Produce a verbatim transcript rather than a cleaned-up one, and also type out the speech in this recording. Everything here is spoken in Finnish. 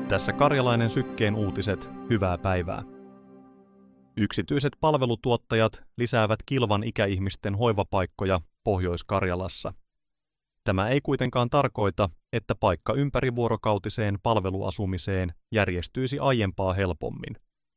Tässä Karjalainen Sykkeen uutiset, hyvää päivää. Yksityiset palvelutuottajat lisäävät kilvan ikäihmisten hoivapaikkoja Pohjois-Karjalassa. Tämä ei kuitenkaan tarkoita, että paikka ympärivuorokautiseen palveluasumiseen järjestyisi aiempaa helpommin.